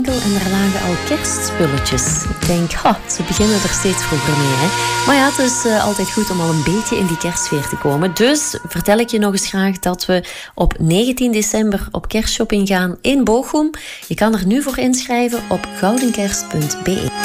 En er lagen al kerstspulletjes. Ik denk, ze beginnen er steeds vroeger mee. Hè? Maar ja, het is altijd goed om al een beetje in die kerstsfeer te komen. Dus vertel ik je nog eens graag dat we op 19 december op kerstshopping gaan in Bochum. Je kan er nu voor inschrijven op goudenkerst.be.